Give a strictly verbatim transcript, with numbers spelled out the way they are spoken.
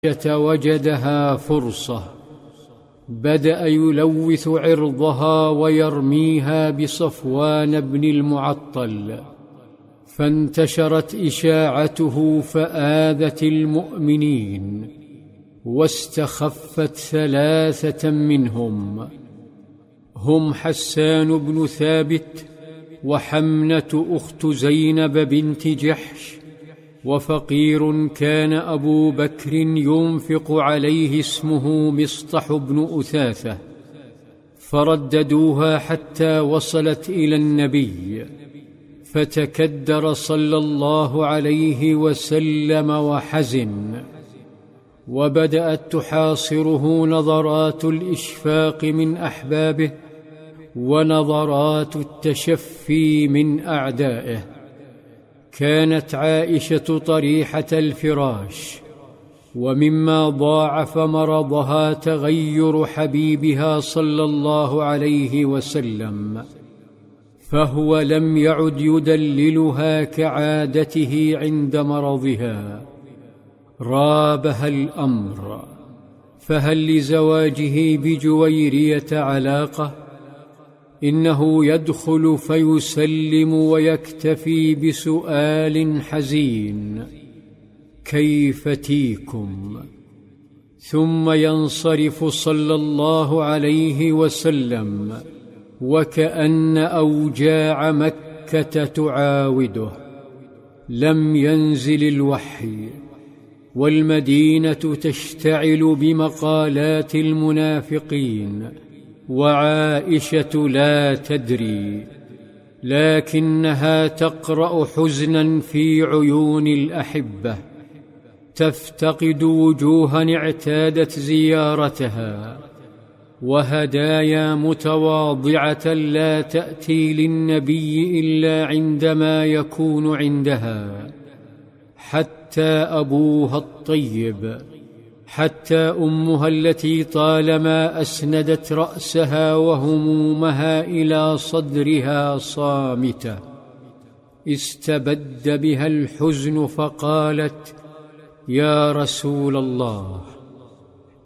وجدها فرصة بدأ يلوث عرضها ويرميها بصفوان بن المعطل، فانتشرت إشاعته فآذت المؤمنين، واستخفت ثلاثة منهم هم حسان بن ثابت وحمنة أخت زينب بنت جحش، وفقير كان أبو بكر ينفق عليه اسمه مصطح بن أثاثة، فرددوها حتى وصلت إلى النبي، فتكدر صلى الله عليه وسلم وحزن، وبدأت تحاصره نظرات الإشفاق من أحبابه ونظرات التشفي من أعدائه. كانت عائشة طريحة الفراش، ومما ضاعف مرضها تغير حبيبها صلى الله عليه وسلم، فهو لم يعد يدللها كعادته عند مرضها. رابها الأمر، فهل لزواجه بجويرية علاقة؟ إنه يدخل فيسلم ويكتفي بسؤال حزين: كيف تيكم؟ ثم ينصرف صلى الله عليه وسلم وكأن أوجاع مكة تعاوده. لم ينزل الوحي، والمدينة تشتعل بمقالات المنافقين، وعائشة لا تدري، لكنها تقرأ حزنا في عيون الأحبة، تفتقد وجوها اعتادت زيارتها، وهدايا متواضعة لا تأتي للنبي إلا عندما يكون عندها، حتى أبوها الطيب، حتى أمها التي طالما أسندت رأسها وهمومها إلى صدرها صامتة، استبد بها الحزن فقالت: يا رسول الله،